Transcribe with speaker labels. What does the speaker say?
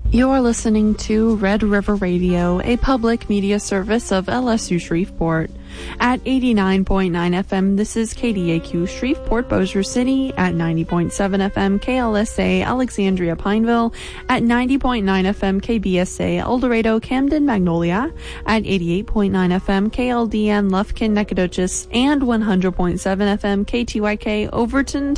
Speaker 1: You're listening to Red River Radio, a public media service of LSU Shreveport. At 89.9 FM, this is KDAQ Shreveport Bossier City. At 90.7 FM, KLSA Alexandria Pineville. At 90.9 FM, KBSA El Dorado Camden Magnolia. At 88.9 FM, KLDN Lufkin Nacogdoches. And 100.7 FM, KTYK Overton